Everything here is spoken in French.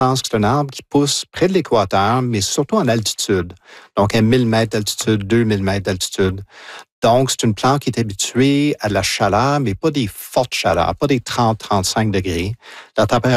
pense que c'est un arbre qui pousse près de l'équateur, mais surtout en altitude. Donc, à 1000 mètres d'altitude, 2000 mètres d'altitude. Donc, c'est une plante qui est habituée à la chaleur, mais pas des fortes chaleurs, pas des 30-35 degrés. La température